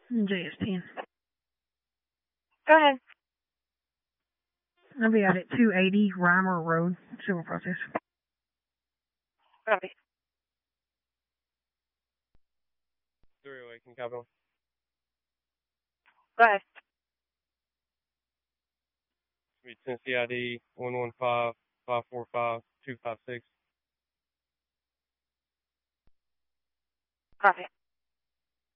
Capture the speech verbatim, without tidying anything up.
J S ten. Go ahead. I'll be out at two eighty Reimer Road, civil process. Copy. Three away, can copy one. Go ahead. Be Tennessee I D one one five five four five two five six. Copy.